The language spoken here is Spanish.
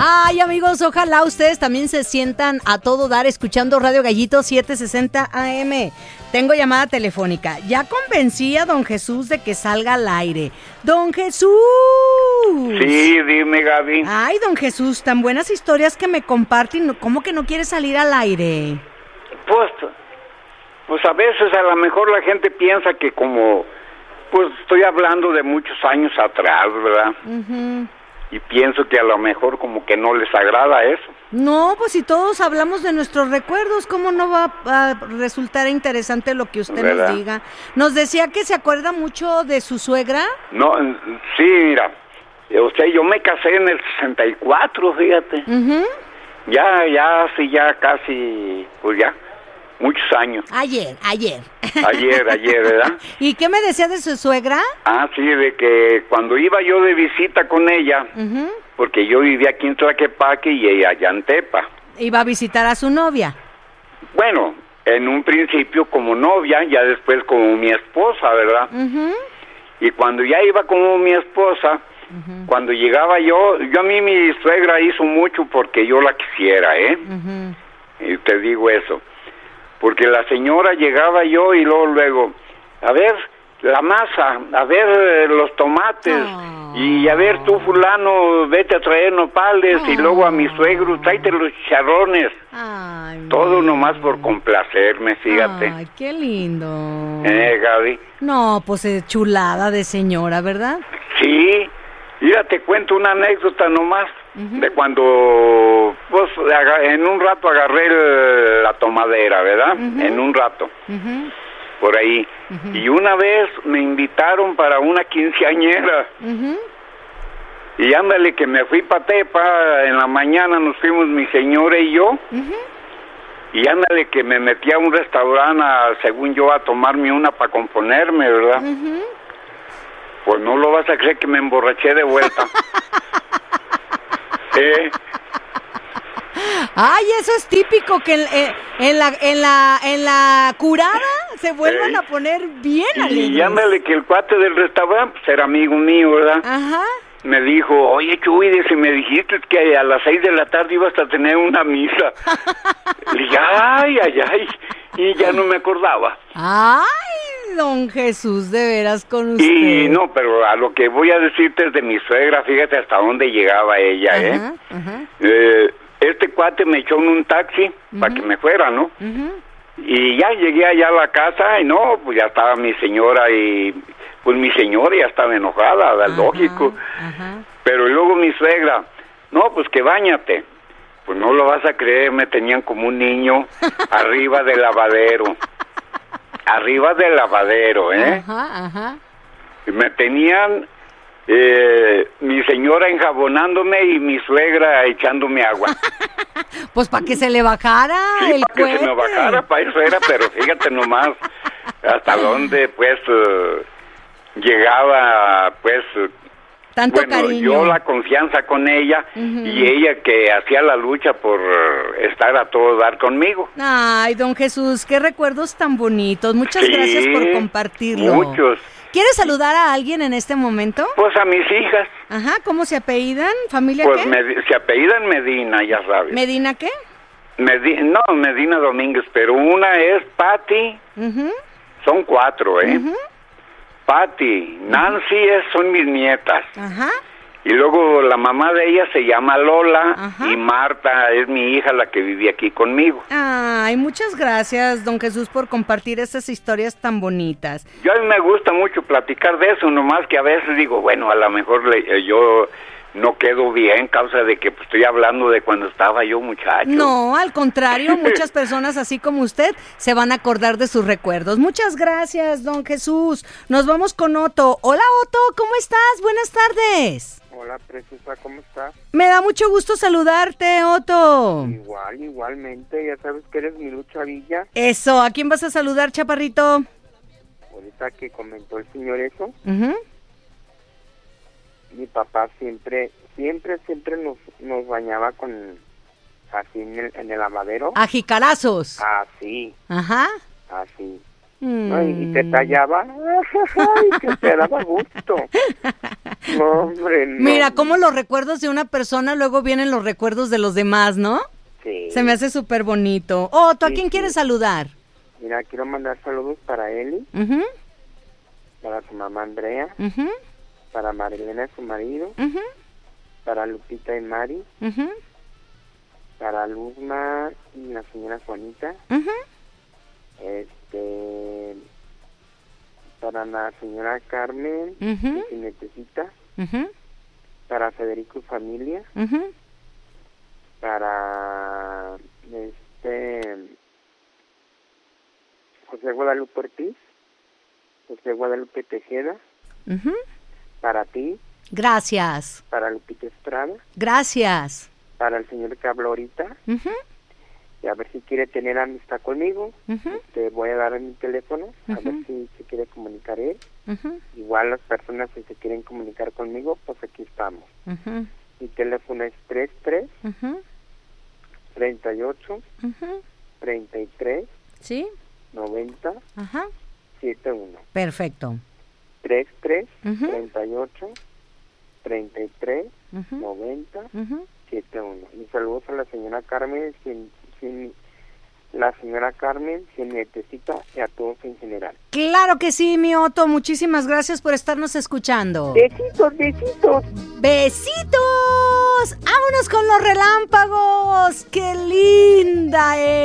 Ay, amigos, ojalá ustedes también se sientan a todo dar escuchando Radio Gallito 760 AM. Tengo llamada telefónica. Ya convencí a don Jesús de que salga al aire. ¡Don Jesús! Sí, dime, Gaby. Ay, don Jesús, tan buenas historias que me comparten. ¿Cómo que no quiere salir al aire? Pues a veces a lo mejor la gente piensa que como, pues estoy hablando de muchos años atrás, ¿verdad? Uh-huh. Y pienso que a lo mejor como que no les agrada eso. No, pues si todos hablamos de nuestros recuerdos, ¿cómo no va a resultar interesante lo que usted ¿verdad? nos diga? Nos decía que se acuerda mucho de su suegra. No, sí, mira, yo me casé en el 64, fíjate. Uh-huh. Ya casi, pues ya, muchos años. Ayer. Ayer, ¿verdad? ¿Y qué me decía de su suegra? Ah, sí, de que cuando iba yo de visita con ella, Uh-huh. porque yo vivía aquí en Tlaquepaque y ella allá en Tepa. Iba a visitar a su novia. Bueno, en un principio como novia, ya después como mi esposa, ¿verdad? Uh-huh. Y cuando ya iba como mi esposa, Uh-huh. cuando llegaba yo a mí mi suegra hizo mucho porque yo la quisiera, ¿eh? Uh-huh. Y te digo eso. Porque la señora llegaba yo y luego, a ver, la masa, a ver los tomates, y a ver tú fulano, vete a traer nopales, y luego a mi suegro, tráete los chicharrones. Ay, Todo nomás por complacerme, fíjate. Ay, qué lindo. Gaby. No, pues chulada de señora, ¿verdad? Sí, mira, te cuento una anécdota nomás. Uh-huh. De cuando, pues, en un rato agarré la tomadera, ¿verdad? Uh-huh. En un rato, Uh-huh. por ahí. Uh-huh. Y una vez me invitaron para una quinceañera. Uh-huh. Y ándale que me fui pa' Tepa, en la mañana nos fuimos mi señora y yo. Uh-huh. Y ándale que me metí a un restaurante, según yo, a tomarme una para componerme, ¿verdad? Uh-huh. Pues no lo vas a creer que me emborraché de vuelta. Ay, eso es típico, que en la curada se vuelvan a poner bien alegres. Y ándale que el cuate del restaurante, pues era amigo mío, ¿verdad? Ajá. Me dijo, oye Chuy, si me dijiste que a las 6 de la tarde ibas a tener una misa. Le dije, ay, y ya no me acordaba. Ay, don Jesús, de veras con usted. Y no, pero a lo que voy a decirte es de mi suegra, fíjate hasta dónde llegaba ella, Ajá, ajá. Este cuate me echó en un taxi para que me fuera, ¿no? Uh-huh. Y ya llegué allá a la casa y no, pues ya estaba mi señora y pues mi señora ya estaba enojada, Ajá, lógico. ajá. Pero luego mi suegra, no, pues que báñate. Pues no lo vas a creer, me tenían como un niño arriba del lavadero. Arriba del lavadero, ¿eh? Ajá, ajá. Y me tenían mi señora enjabonándome y mi suegra echándome agua. Pues para que se le bajara Sí, el para que se me cohete. bajara, para eso era, pero fíjate nomás hasta dónde, pues, llegaba, pues, Tanto bueno, cariño. yo la confianza con ella Ujú. y ella que hacía la lucha por estar a todo dar conmigo. Ay, don Jesús, qué recuerdos tan bonitos. Muchas Sí, gracias por compartirlo. muchos. ¿Quieres saludar a alguien en este momento? Pues a mis hijas, Ajá, ¿cómo se apellidan? ¿Familia pues qué? se apellidan Medina, ya sabes. ¿Medina qué? No, Medina Domínguez, pero una es Patti, Ujú, son 4, ¿eh? ujú. Patti, Nancy son mis nietas. Ajá. Y luego la mamá de ella se llama Lola. Ajá. Y Marta es mi hija, la que vive aquí conmigo. Ay, muchas gracias, don Jesús, por compartir estas historias tan bonitas. Yo a mí me gusta mucho platicar de eso, nomás que a veces digo, bueno, a lo mejor yo no quedo bien, causa de que pues, estoy hablando de cuando estaba yo muchacho. No, al contrario, muchas personas así como usted se van a acordar de sus recuerdos. Muchas gracias, don Jesús. Nos vamos con Otto. Hola, Otto, ¿cómo estás? Buenas tardes. Hola, preciosa, ¿cómo estás? Me da mucho gusto saludarte, Otto. Igualmente, ya sabes que eres mi lucha villa. Eso, ¿a quién vas a saludar, chaparrito? Ahorita que comentó el señor eso, Ujú. mi papá siempre nos bañaba con así en el lavadero. A jicarazos. Así, Ajá. así. ¿no? Y te tallaba, ay, que te daba gusto. No, hombre, no. Mira, como los recuerdos de una persona, luego vienen los recuerdos de los demás, ¿no? Sí. Se me hace súper bonito. Oh, ¿tú a Sí, quién sí. quieres saludar? Mira, quiero mandar saludos para Eli, Ujú, para su mamá Andrea, ujú, para Marilena, su marido, ujú, para Lupita y Mari, ujú, para Luzma y la señora Juanita, ujú. para la señora Carmen, Ujú. y Netecita, Ujú, para Federico y familia, ujú. para José Guadalupe Ortiz, José Guadalupe Tejeda, Ujú. para ti, Gracias, para Lupita Estrada, gracias. para el señor que habló ahorita, Ujú, y a ver si quiere tener amistad conmigo. ujú, Te voy a dar mi teléfono, a Ujú. ver si se quiere comunicar él. ujú, Igual las personas que se quieren comunicar conmigo, pues aquí estamos. ujú, Mi teléfono es 33 ujú, 38 ujú. 33 ¿Sí? 90 Ajá. 71. Perfecto. 33 Ujú. 38 33 Ujú, 90 ujú. 71. Y saludos a la señora Carmen, la señora Carmen, si necesita, y a todos en general. Claro que sí, mi Otto. Muchísimas gracias por estarnos escuchando. Besitos, besitos. ¡Besitos! ¡Vámonos con los relámpagos! ¡Qué linda es!